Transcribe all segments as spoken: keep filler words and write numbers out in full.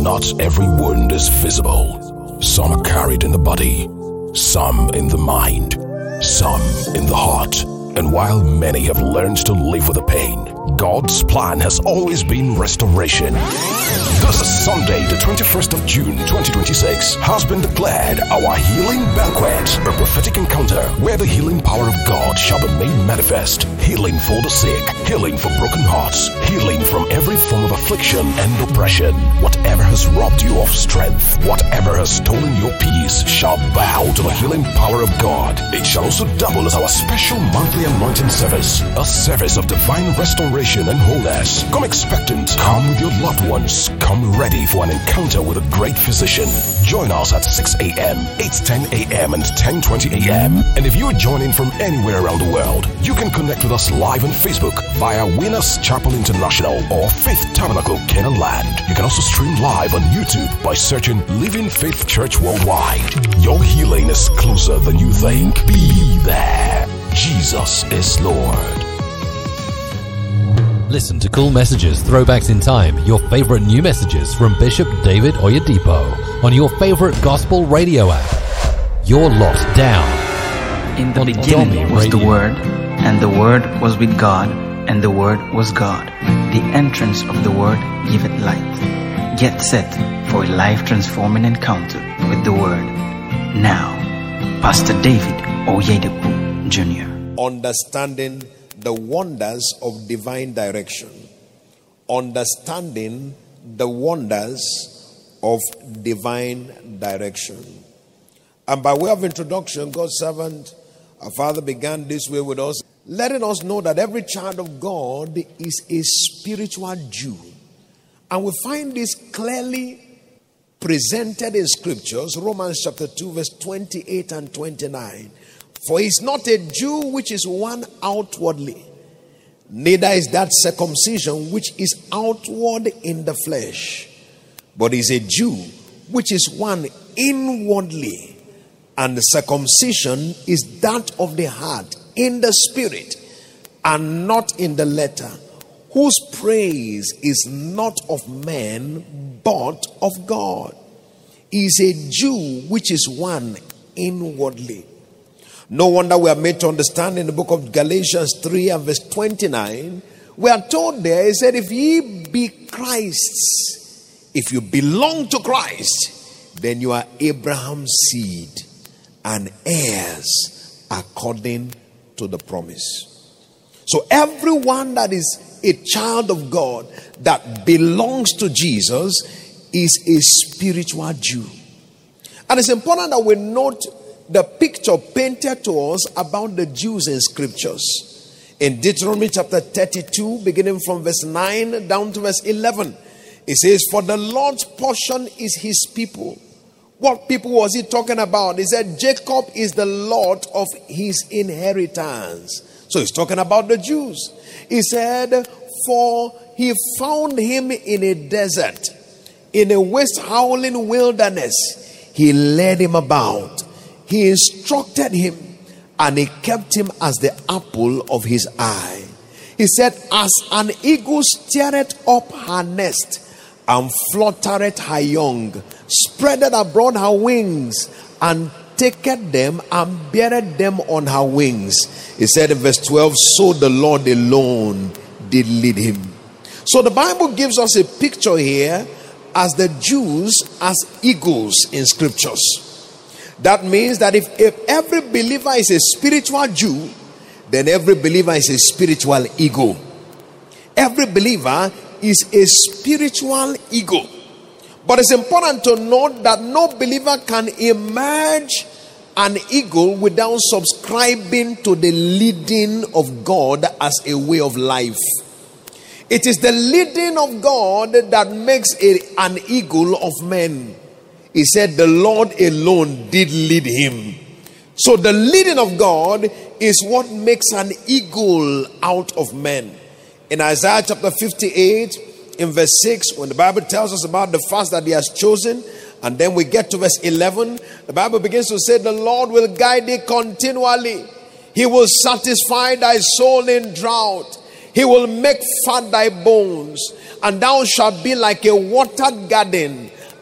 Not every wound is visible. Some are carried in the body, some in the mind, some in the heart. And while many have learned to live with the pain, God's plan has always been restoration. This is Sunday, the twenty-first of June, twenty twenty-six, has been declared our healing banquet, a prophetic encounter where the healing power of God shall be made manifest. Healing for the sick, healing for broken hearts, healing from every form of affliction and oppression. Whatever has robbed you of strength, whatever has stolen your peace, shall bow to the healing power of God. It shall also double as our special monthly anointing service, a service of divine restoration and wholeness. Come expectant, come with your loved ones, come ready for an encounter with a great physician. Join us at six a.m., eight ten a.m. and ten twenty a.m. And if you are joining from anywhere around the world, you can connect with us live on Facebook via Winners Chapel International or Faith Tabernacle Canaan Land. You can also stream live on YouTube by searching Living Faith Church Worldwide. Your healing is closer than you think. Be there. Jesus is Lord. Listen to Cool Messages, Throwbacks in Time, your favorite new messages from Bishop David Oyedepo on your favorite gospel radio app. You're locked down. In the beginning was the Word, and the Word was with God, and the Word was God. The entrance of the Word giveth light. Get set for a life-transforming encounter with the Word. Now, Pastor David Oyedepo Junior Understanding the wonders of divine direction. Understanding the wonders of divine direction. And by way of introduction, God's servant, our Father, began this way with us, letting us know that every child of God is a spiritual Jew. And we find this clearly presented in scriptures, Romans chapter two, verse twenty-eight and twenty-nine. For he is not a Jew which is one outwardly, neither is that circumcision which is outward in the flesh, but is a Jew which is one inwardly, and the circumcision is that of the heart in the spirit, and not in the letter, whose praise is not of men but of God. He is a Jew which is one inwardly. No wonder we are made to understand in the book of Galatians three and verse twenty-nine, we are told there, he said, if ye be Christ's, if you belong to Christ, then you are Abraham's seed and heirs according to the promise. So everyone that is a child of God that belongs to Jesus is a spiritual Jew. And it's important that we note the picture painted to us about the Jews in scriptures. In Deuteronomy chapter thirty-two, beginning from verse nine down to verse eleven, it says, for the Lord's portion is his people. What people was he talking about? He said, Jacob is the Lord of his inheritance. So he's talking about the Jews. He said, for he found him in a desert, in a waste howling wilderness. He led him about. He instructed him, and he kept him as the apple of his eye. He said, as an eagle stirreth up her nest, and fluttereth her young, spreadeth abroad her wings, and taketh them, and beareth them on her wings. He said in verse twelve, so the Lord alone did lead him. So the Bible gives us a picture here as the Jews as eagles in scriptures. That means that if, if every believer is a spiritual Jew, then every believer is a spiritual eagle. Every believer is a spiritual eagle. But it's important to note that no believer can emerge an eagle without subscribing to the leading of God as a way of life. It is the leading of God that makes a, an eagle of men. He said the Lord alone did lead him. So the leading of God is what makes an eagle out of men. In Isaiah chapter fifty-eight, in verse six, when the Bible tells us about the fast that he has chosen, and then we get to verse eleven, the Bible begins to say, the Lord will guide thee continually. He will satisfy thy soul in drought. He will make fat thy bones, and thou shalt be like a watered garden,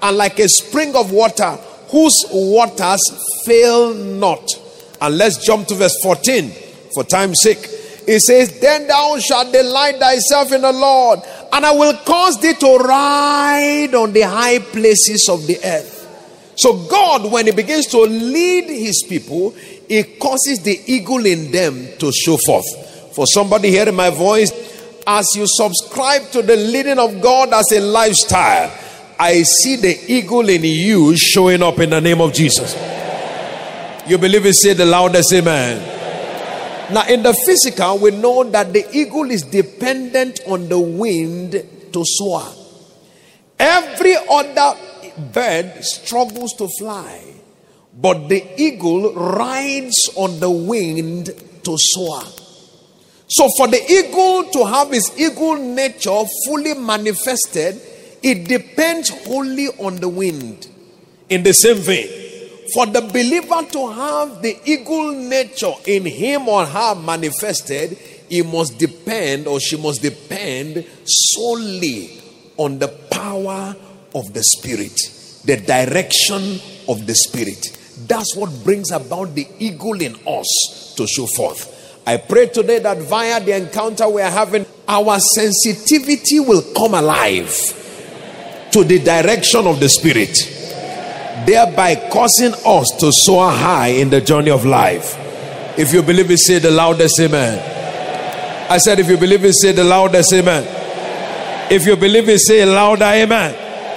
and like a spring of water, whose waters fail not. And let's jump to verse fourteen for time's sake. It says, then thou shalt delight thyself in the Lord, and I will cause thee to ride on the high places of the earth. So God, when he begins to lead his people, he causes the eagle in them to show forth. For somebody hearing my voice, as you subscribe to the leading of God as a lifestyle, I see the eagle in you showing up in the name of Jesus. You believe it? Say the loudest amen. Now in the physical, we know that the eagle is dependent on the wind to soar. Every other bird struggles to fly, but the eagle rides on the wind to soar. So for the eagle to have his eagle nature fully manifested, it depends wholly on the wind. In the same vein, for the believer to have the eagle nature in him or her manifested, he must depend, or she must depend solely on the power of the Spirit, the direction of the Spirit. That's what brings about the eagle in us to show forth. I pray today that via the encounter we are having, our sensitivity will come alive to the direction of the Spirit, thereby causing us to soar high in the journey of life. If you believe it, say the loudest amen. I said, if you believe it, say the loudest amen. If you believe it, say louder amen.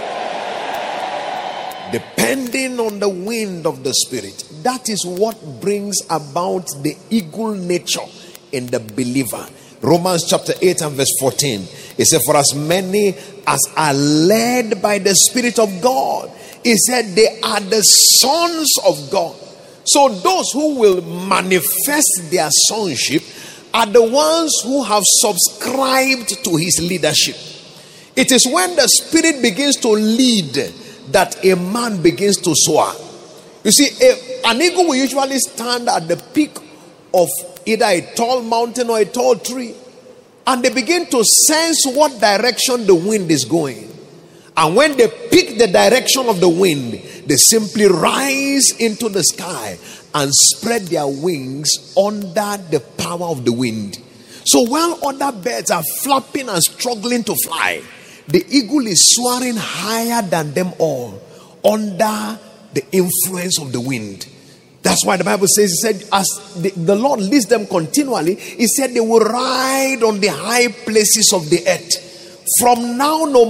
Depending on the wind of the Spirit, that is what brings about the eagle nature in the believer. Romans chapter eight and verse fourteen. It said, for as many as are led by the Spirit of God, he said they are the sons of God. So those who will manifest their sonship are the ones who have subscribed to his leadership. It is when the Spirit begins to lead that a man begins to soar. You see, a, an eagle will usually stand at the peak of either a tall mountain or a tall tree, and they begin to sense what direction the wind is going. And when they pick the direction of the wind, they simply rise into the sky and spread their wings under the power of the wind. So while other birds are flapping and struggling to fly, the eagle is soaring higher than them all under the influence of the wind. That's why the Bible says, it said, as the, the Lord leads them continually, he said they will ride on the high places of the earth. From now, no